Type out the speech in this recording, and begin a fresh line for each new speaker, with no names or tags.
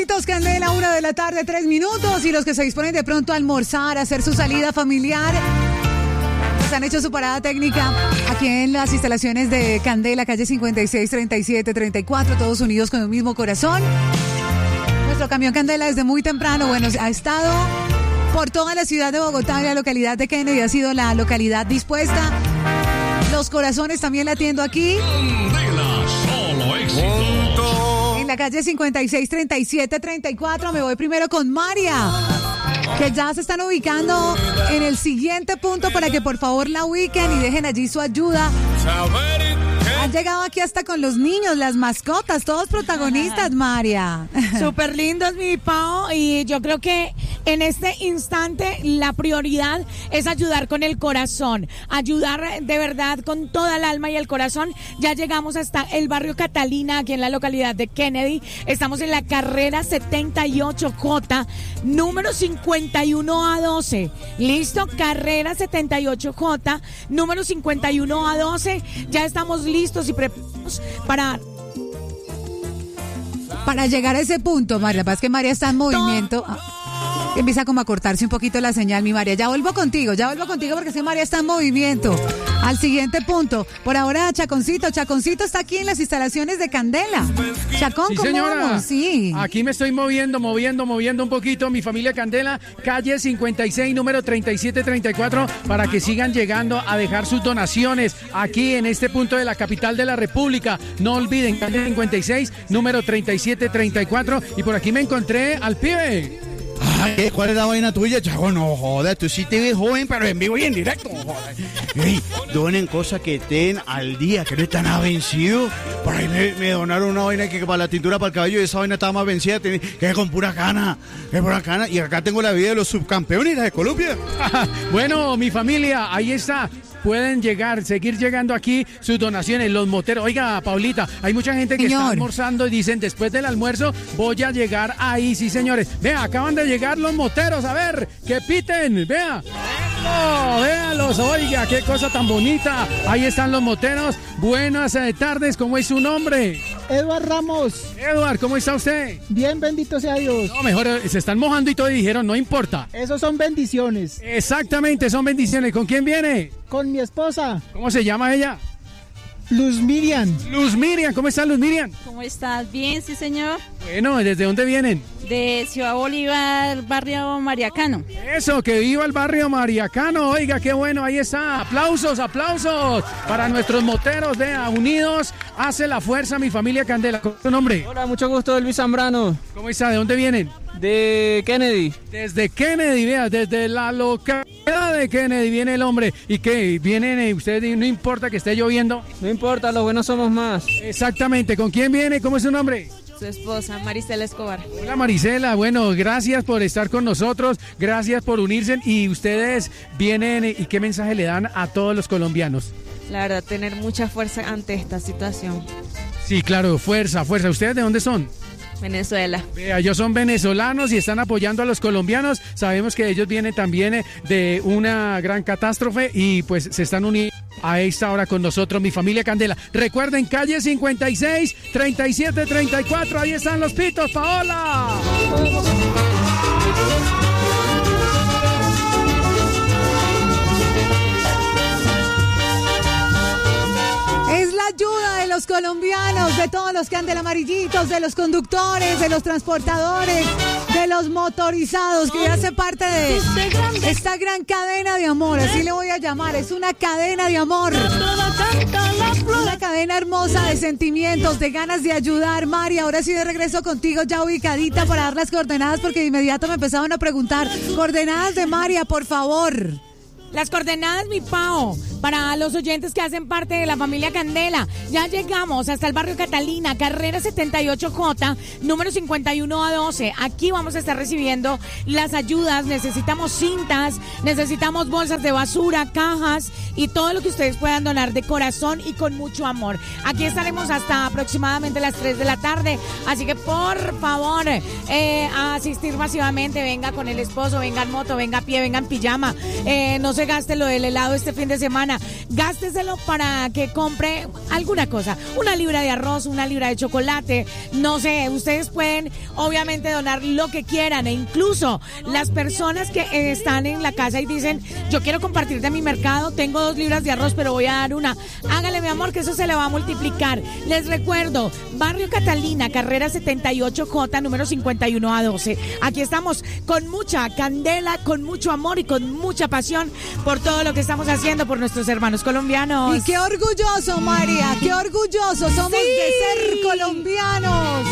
Chaconcitos, Candela, 1:00 p.m, 3 minutos. Y los que se disponen de pronto a almorzar, a hacer su salida familiar, pues han hecho su parada técnica aquí en las instalaciones de Candela, calle 56, 37, 34, todos unidos con el mismo corazón. Nuestro camión Candela desde muy temprano, bueno, ha estado por toda la ciudad de Bogotá y la localidad de Kennedy ha sido la localidad dispuesta. Los corazones también latiendo aquí.
Candela, solo éxito.
En la calle 56, 37, 34 me voy primero con María, que ya se están ubicando en el siguiente punto para que por favor la ubiquen y dejen allí su ayuda. Han llegado aquí hasta con los niños, las mascotas, todos protagonistas, María.
Súper lindos, mi Pao, y yo creo que en este instante la prioridad es ayudar con el corazón, ayudar de verdad con toda el alma y el corazón. Ya llegamos hasta el barrio Catalina, aquí en la localidad de Kennedy. Estamos en la carrera 78J, número 51A12. ¿Listo? Carrera 78J, número 51A12. Ya estamos listos y preparados
para llegar a ese punto, María. La verdad es que María está en movimiento. Empieza como a cortarse un poquito la señal, mi María. Ya vuelvo contigo porque si María está en movimiento. Al siguiente punto. Por ahora, Chaconcito está aquí en las instalaciones de Candela. Chacón,
sí,
¿cómo
señora.
vamos? Sí.
Aquí me estoy moviendo un poquito. Mi familia Candela, calle 56, número 3734, para que sigan llegando a dejar sus donaciones aquí en este punto de la capital de la República. No olviden, calle 56, número 3734. Y por aquí me encontré al pibe.
Ay, ¿cuál es la vaina tuya, Chaco? No jodas, tú sí te ves joven, pero en vivo y en directo. Ey, donen cosas que estén al día, que no están vencidos. Por ahí me donaron una vaina que para la tintura para el cabello y esa vaina estaba más vencida, que con pura cana. Y acá tengo la vida de los subcampeones de Colombia.
Bueno, mi familia, ahí está. Pueden seguir llegando aquí sus donaciones, los moteros. Oiga, Paulita, hay mucha gente que está almorzando y dicen, después del almuerzo voy a llegar ahí, sí, señores. Vea, acaban de llegar los moteros, a ver, que piten, vea. Oh, véalos, oiga, qué cosa tan bonita. Ahí están los moteros. Buenas tardes, ¿cómo es su nombre?
Eduard Ramos.
Eduard, ¿cómo está usted?
Bien, bendito sea Dios.
No, mejor, se están mojando y todo y dijeron, no importa.
Esos son bendiciones.
Exactamente, son bendiciones. ¿Con quién viene?
Con mi esposa.
¿Cómo se llama ella?
Luz Miriam.
Luz Miriam, ¿cómo está Luz Miriam?
¿Cómo estás? Bien, sí, señor.
Bueno, ¿desde dónde vienen?
De Ciudad Bolívar, barrio Mariacano.
Eso, que viva el barrio Mariacano. Oiga, qué bueno, ahí está. Aplausos para nuestros moteros de Unidos. Hace la fuerza mi familia Candela. ¿Cómo es tu nombre?
Hola, mucho gusto, Luis Zambrano.
¿Cómo está? ¿De dónde vienen?
De Kennedy.
Desde Kennedy, vea, desde la localidad de Kennedy viene el hombre. ¿Y qué? ¿Vienen ustedes? ¿No importa que esté lloviendo?
No importa, los buenos somos más.
Exactamente. ¿Con quién viene? ¿Cómo es su nombre?
Su esposa, Marisela Escobar.
Hola, Marisela. Bueno, gracias por estar con nosotros. Gracias por unirse. Y ustedes vienen, ¿y qué mensaje le dan a todos los colombianos?
La verdad, tener mucha fuerza ante esta situación.
Sí, claro, fuerza. ¿Ustedes de dónde son?
Venezuela.
Vea, ellos son venezolanos y están apoyando a los colombianos. Sabemos que ellos vienen también de una gran catástrofe y pues se están uniendo a esta hora con nosotros, mi familia Candela. Recuerden, calle 56, 37, 34, ahí están los pitos, Paola.
Es la ayuda de los colombianos, de todos los que andan amarillitos, de los conductores, de los transportadores, de los motorizados, que ya hace parte de esta gran cadena de amor, así le voy a llamar, es una cadena de amor, una cadena hermosa de sentimientos, de ganas de ayudar. Mari, ahora sí de regreso contigo, ya ubicadita para dar las coordenadas, porque de inmediato me empezaron a preguntar, coordenadas de María, por favor.
Las coordenadas, mi Pao, para los oyentes que hacen parte de la familia Candela. Ya llegamos hasta el barrio Catalina, carrera 78J, número 51A12. Aquí vamos a estar recibiendo las ayudas. Necesitamos cintas, necesitamos bolsas de basura, cajas y todo lo que ustedes puedan donar de corazón y con mucho amor. Aquí estaremos hasta aproximadamente las 3 de la tarde. Así que, por favor, a asistir masivamente. Venga con el esposo, venga en moto, venga a pie, venga en pijama. No se se gaste lo del helado este fin de semana. Gásteselo para que compre alguna cosa. 1 libra de arroz, 1 libra de chocolate. No sé, ustedes pueden obviamente donar lo que quieran. E incluso las personas que están en la casa y dicen, yo quiero compartir de mi mercado, tengo 2 libras de arroz, pero voy a dar una. Hágale, mi amor, que eso se le va a multiplicar. Les recuerdo, Barrio Catalina, carrera 78J, número 51A12. Aquí estamos con mucha candela, con mucho amor y con mucha pasión por todo lo que estamos haciendo por nuestros hermanos colombianos.
Y qué orgulloso, María, qué orgulloso somos de ser colombianos.